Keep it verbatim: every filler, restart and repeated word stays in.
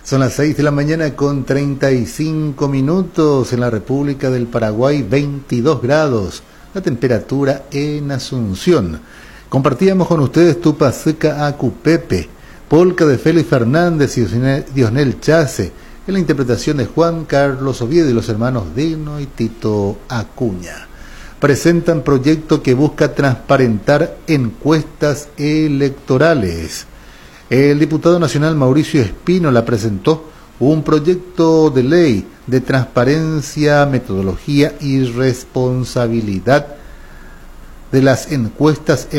Son las seis de la mañana con treinta y cinco minutos en la República del Paraguay, veintidós grados, la temperatura en Asunción. Compartíamos con ustedes Tupaceca Acupepe, polca de Félix Fernández y Diosnel Chase, en la interpretación de Juan Carlos Oviedo y los hermanos Dino y Tito Acuña. Presentan proyecto que busca transparentar encuestas electorales. El diputado nacional Mauricio Espínola presentó un proyecto de ley de transparencia, metodología y responsabilidad de las encuestas